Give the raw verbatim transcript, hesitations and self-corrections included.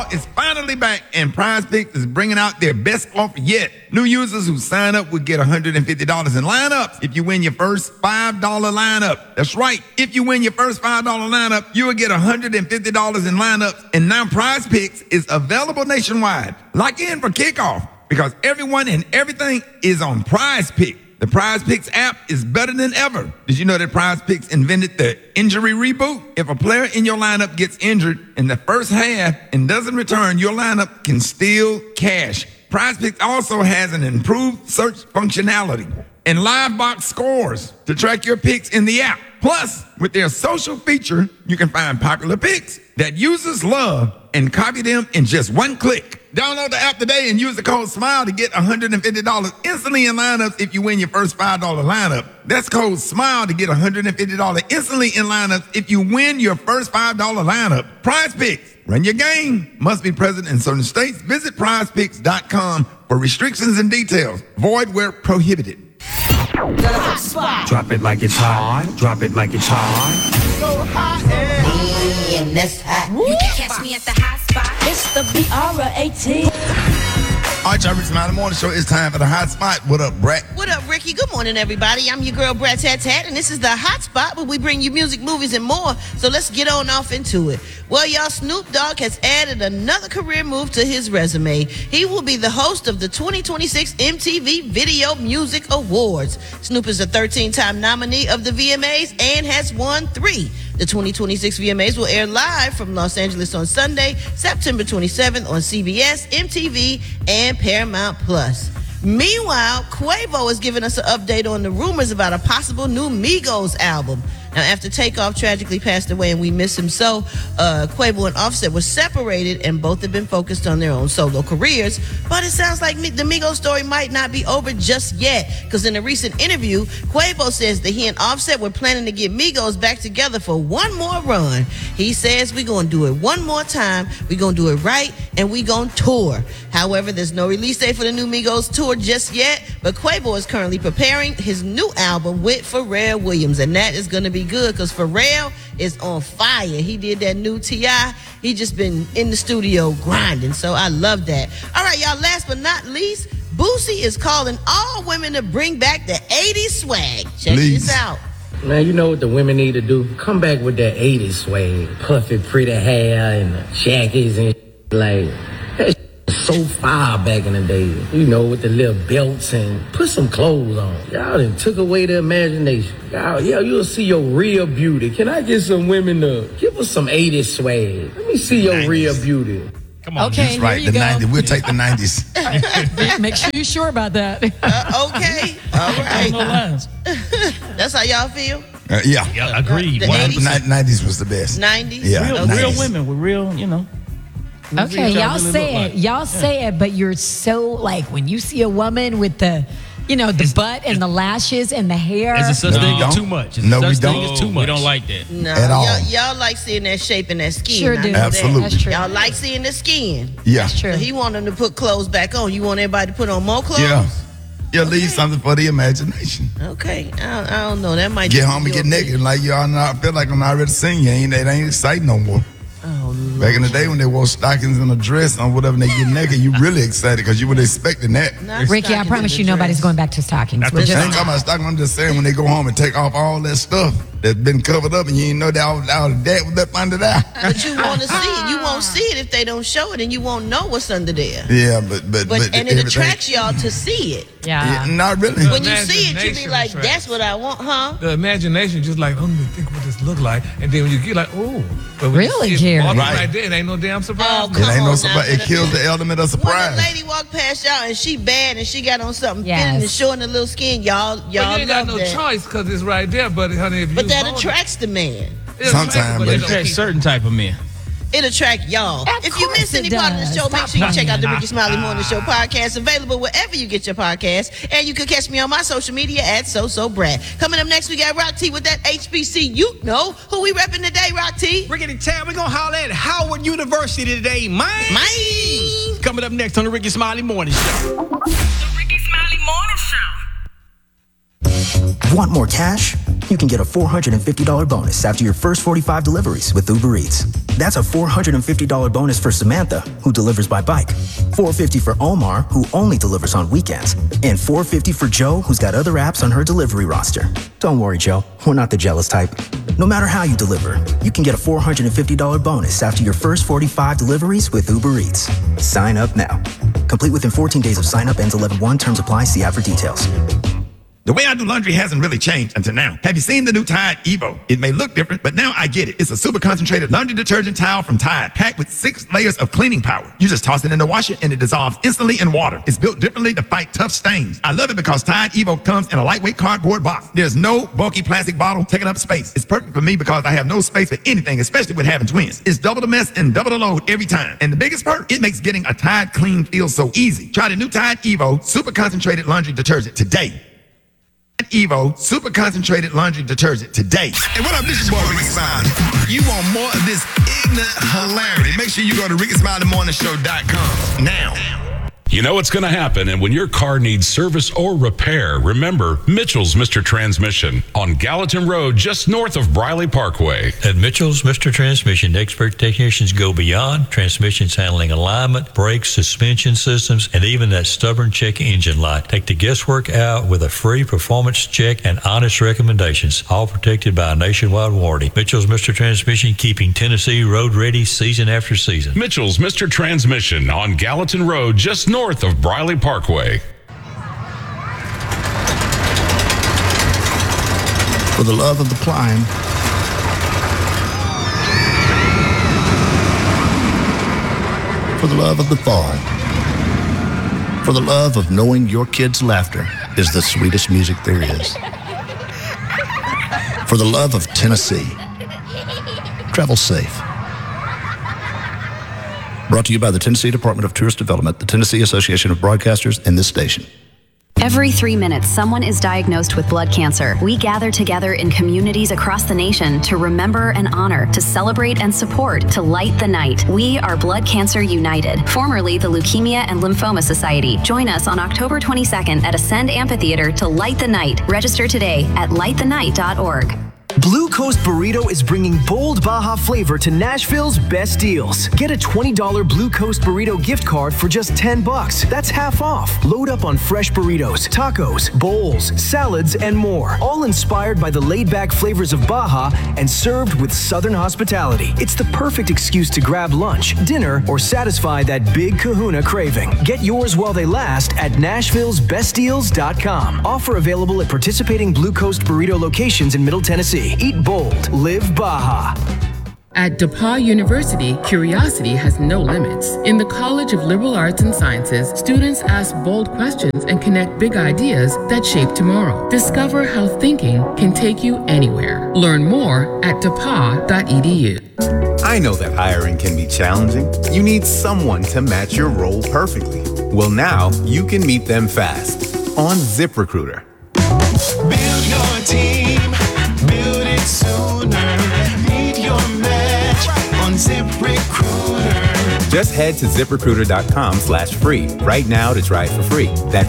It's finally back, and Prize Picks is bringing out their best offer yet. New users who sign up will get one hundred fifty dollars in lineups if you win your first five dollar lineup. That's right. If you win your first five dollar lineup, you will get one hundred fifty dollars in lineups. And now Prize Picks is available nationwide. Lock in for kickoff because everyone and everything is on Prize Picks. The Prize Picks app is better than ever. Did you know that Prize Picks invented the injury reboot? If a player in your lineup gets injured in the first half and doesn't return, your lineup can still cash. Prize Picks also has an improved search functionality and live box scores to track your picks in the app. Plus, with their social feature, you can find popular picks that users love and copy them in just one click. Download the app today and use the code SMILE to get one hundred fifty dollars instantly in lineups if you win your first five dollar lineup. That's code SMILE to get one hundred fifty dollars instantly in lineups if you win your first five dollar lineup. Prize Picks. Run your game. Must be present in certain states. Visit prize picks dot com for restrictions and details. Void where prohibited. Drop it like it's hot. Drop it like it's hot. So hot and in this hot. You can catch me at the hot spot. It's the B R eighteen. All right, y'all, Rick Smiley Morning Show. It's time for the hot spot. What up, Brett? What up, Ricky? Good morning, everybody. I'm your girl, Brett Tat Tat, and this is the hot spot where we bring you music, movies, and more. So let's get on off into it. Well, y'all, Snoop Dogg has added another career move to his resume. He will be the host of the twenty twenty-six M T V Video Music Awards. Snoop is a thirteen-time nominee of the V M As and has won three. The twenty twenty-six V M As will air live from Los Angeles on Sunday, September twenty-seventh on C B S, M T V, and Paramount Plus. Meanwhile, Quavo is giving us an update on the rumors about a possible new Migos album. Now, after Takeoff tragically passed away and we miss him so, uh, Quavo and Offset were separated and both have been focused on their own solo careers. But it sounds like the Migos story might not be over just yet, because in a recent interview, Quavo says that he and Offset were planning to get Migos back together for one more run. He says we're going to do it one more time, we're going to do it right, and we're going to tour. However, there's no release date for the new Migos tour just yet, but Quavo is currently preparing his new album with Pharrell Williams, and that is going to be good because Pharrell is on fire. He did that new T I He just been in the studio grinding, so I love that. All right, y'all, last but not least, Boosie is calling all women to bring back the eighties swag. Check Please. this out. Man, you know what the women need to do? Come back with that eighties swag. Puffy, pretty hair and shaggies and like that so far back in the day. You know, with the little belts and put some clothes on. Y'all done took away the imagination. Y'all, yeah, you'll see your real beauty. Can I get some women to give us some eighties swag? Let me see your nineties real beauty. Come on, okay, that's right. here you The go. nineties. We'll take the nineties. Make sure you're sure about that. Uh, okay. All right. No lines. That's how y'all feel? Uh, yeah. Yeah, agreed. The one hundred eighties? percent. Ni- nineties was the best. nineties? Yeah. Real, Okay. real women with real, you know. Okay, What y'all really say look it. like. Y'all say it, but you're so like when you see a woman with the, you know, the butt and the lashes and the hair. Is it such No, thing we as don't. too much? Is No, it we such thing don't. as too much? We don't like that. No, At all. Y'all, y'all like seeing that shape and that skin. Sure I do. know that. Absolutely. That's true. Y'all like seeing the skin. Yeah. That's true. So he want them to put clothes back on. You want everybody to put on more clothes? Yeah. Yeah, leave Okay. something for the imagination. Okay. I don't, I don't know. That might Get just home be and get your naked like y'all not feel like I'm already seeing you. Ain't that ain't exciting no more. Oh, Lord. Back in the day when they wore stockings and a dress or whatever and they get naked, you really excited because you were expecting that. Not Ricky, I stockings promise in you the nobody's dress. going back to stockings. Not We're the I just ain't talking about stockings. I'm just saying when they go home and take off all that stuff that's been covered up and you ain't know that all, all that was up under there. But you want to see it. You won't see it if they don't show it, and you won't know what's under there. Yeah, but but But, but and it everything- attracts y'all to see it. yeah. Yeah, not really. When you see it, you be Imagination like, attracts. "That's what I want, huh?" The imagination just like, let me think what this look like. And then when you get like, oh. But when Really, you see it Jerry? walking Right. right there, it ain't no damn surprise. Oh, It come ain't no on now. surprise. It kills the element of When surprise. a lady walk past y'all and she bad and she got on something Yes. fitting and showing a little skin, y'all, But y'all you ain't got love no that. choice because it's right there. But honey, if you But that want it- attracts the man. It Sometimes, attracts, but it it don't Attract keep- certain type of men. It attract y'all. Of If you course missed any it part of the does. show, make Stop sure you check out the playing. Ricky Smiley Morning Show podcast, available wherever you get your podcast. And you can catch me on my social media at SoSoBrad. Coming up next, we got Rock T with that H B C U. Know who we repping today, Rock T? Ricky the Tab, we're gonna holler at Howard University today, man. Mine. Coming up next on the Ricky Smiley Morning Show. The Ricky Smiley Morning Show. Want more cash? You can get a four hundred fifty dollars bonus after your first forty-five deliveries with Uber Eats. That's a four hundred fifty dollars bonus for Samantha, who delivers by bike. four hundred fifty dollars for Omar, who only delivers on weekends. And four hundred fifty dollars for Joe, who's got other apps on her delivery roster. Don't worry, Joe. We're not the jealous type. No matter how you deliver, you can get a four hundred fifty dollars bonus after your first forty-five deliveries with Uber Eats. Sign up now. Complete within fourteen days of sign up, ends eleven one. Terms apply. See app for details. The way I do laundry hasn't really changed until now. Have you seen the new Tide Evo? It may look different, but now I get it. It's a super concentrated laundry detergent towel from Tide, packed with six layers of cleaning power. You just toss it in the washer and it dissolves instantly in water. It's built differently to fight tough stains. I love it because Tide Evo comes in a lightweight cardboard box. There's no bulky plastic bottle taking up space. It's perfect for me because I have no space for anything, especially with having twins. It's double the mess and double the load every time. And the biggest perk, it makes getting a Tide clean feel so easy. Try the new Tide Evo super concentrated laundry detergent today. Evo Super Concentrated Laundry Detergent today. Hey, what up? This is your boy Ricky Smiley. You want more of this ignorant hilarity? Make sure you go to ricky smiley morning show dot com now. You know what's going to happen, and when your car needs service or repair, remember Mitchell's Mister Transmission on Gallatin Road, just north of Briley Parkway. At Mitchell's Mister Transmission, expert technicians go beyond transmissions handling alignment, brakes, suspension systems, and even that stubborn check engine light. Take the guesswork out with a free performance check and honest recommendations, all protected by a nationwide warranty. Mitchell's Mister Transmission, keeping Tennessee road ready season after season. Mitchell's Mister Transmission on Gallatin Road, just north north of Briley Parkway. For the love of the climb, for the love of the fall, for the love of knowing your kids' laughter is the sweetest music there is, for the love of Tennessee, travel safe. Brought to you by the Tennessee Department of Tourist Development, the Tennessee Association of Broadcasters, and this station. Every three minutes, someone is diagnosed with blood cancer. We gather together in communities across the nation to remember and honor, to celebrate and support, to light the night. We are Blood Cancer United, formerly the Leukemia and Lymphoma Society. Join us on October twenty-second at Ascend Amphitheater to light the night. Register today at light the night dot org. Blue Coast Burrito is bringing bold Baja flavor to Nashville's best deals. Get a twenty dollars Blue Coast Burrito gift card for just ten bucks. That's half off. Load up on fresh burritos, tacos, bowls, salads, and more. All inspired by the laid-back flavors of Baja and served with Southern hospitality. It's the perfect excuse to grab lunch, dinner, or satisfy that big kahuna craving. Get yours while they last at nashvilles best deals dot com. Offer available at participating Blue Coast Burrito locations in Middle Tennessee. Eat bold, live Baja. At DePauw University, curiosity has no limits. In the College of Liberal Arts and Sciences, students ask bold questions and connect big ideas that shape tomorrow. Discover how thinking can take you anywhere. Learn more at depaw dot e d u. I know that hiring can be challenging. You need someone to match your role perfectly. Well, now you can meet them fast on ZipRecruiter. Build your team. Build it sooner. Meet your match on ZipRecruiter. Just head to zip recruiter dot com slash free right now to try it for free. That's